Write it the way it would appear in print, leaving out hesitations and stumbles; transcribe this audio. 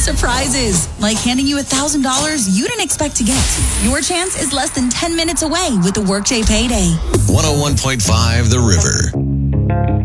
surprises, like handing you $1,000 you didn't expect to get. Your chance is less than 10 minutes away with the Workday Payday. 101.5 The River.